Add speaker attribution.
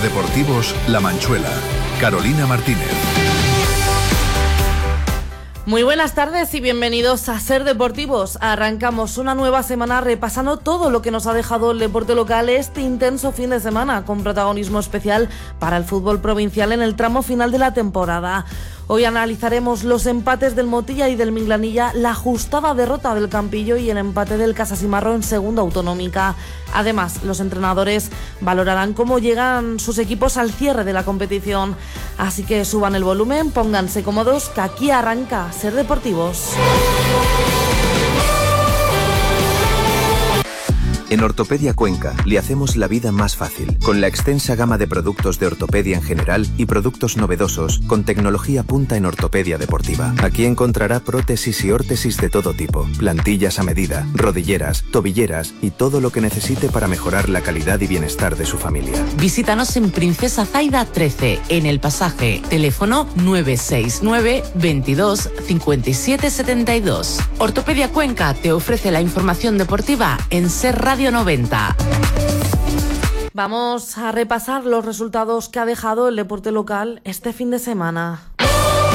Speaker 1: Deportivos La Manchuela. Carolina Martínez.
Speaker 2: Muy buenas tardes y bienvenidos a Ser Deportivos. Arrancamos una nueva semana repasando todo lo que nos ha dejado el deporte local este intenso fin de semana, con protagonismo especial para el fútbol provincial en el tramo final de la temporada. Hoy analizaremos los empates del Motilla y del Minglanilla, la ajustada derrota del Campillo y el empate del Casasimarro en segunda autonómica. Además, los entrenadores valorarán cómo llegan sus equipos al cierre de la competición. Así que suban el volumen, pónganse cómodos, que aquí arranca Ser Deportivos.
Speaker 3: En Ortopedia Cuenca le hacemos la vida más fácil, con la extensa gama de productos de ortopedia en general y productos novedosos con tecnología punta en ortopedia deportiva. Aquí encontrará prótesis y órtesis de todo tipo, plantillas a medida, rodilleras, tobilleras y todo lo que necesite para mejorar la calidad y bienestar de su familia.
Speaker 4: Visítanos en Princesa Zaida 13, en El Pasaje. Teléfono 969 22 57 72. Ortopedia Cuenca te ofrece la información deportiva en Ser Radio 90.
Speaker 2: Vamos a repasar los resultados que ha dejado el deporte local este fin de semana.